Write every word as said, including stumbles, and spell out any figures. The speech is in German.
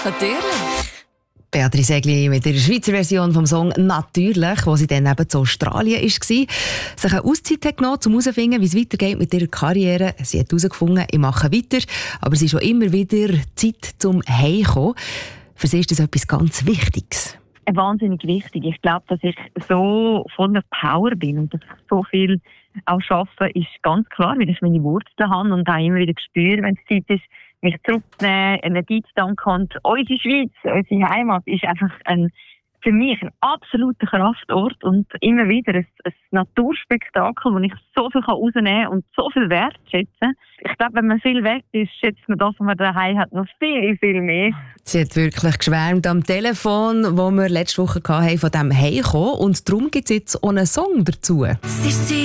Natürlich. Beatrice Egli mit der Schweizer Version vom Song «Natürlich», wo sie dann eben zu Australien war. Sich eine Auszeit hat genommen, um herauszufinden, wie es weitergeht mit ihrer Karriere. Sie hat herausgefunden, ich mache weiter, aber es ist schon immer wieder Zeit zum Heimkommen. Für sie ist das etwas ganz Wichtiges. Wahnsinnig wichtig. Ich glaube, dass ich so voller Power bin und dass ich so viel auch arbeite, ist ganz klar, weil ich meine Wurzeln habe und auch immer wieder spüre, wenn es Zeit ist, mich zurückzunehmen, Energie zu danken. Und unsere Schweiz, unsere Heimat, ist einfach ein, für mich ein absoluter Kraftort und immer wieder ein, ein Naturspektakel, wo ich so viel rausnehmen kann und so viel wertschätzen. Ich glaube, wenn man viel weg ist, schätzt man das, was man daheim hat, noch viel, viel mehr. Sie hat wirklich geschwärmt am Telefon, wo wir letzte Woche hatten, von diesem Heimkommen. Und darum gibt es jetzt auch einen Song dazu.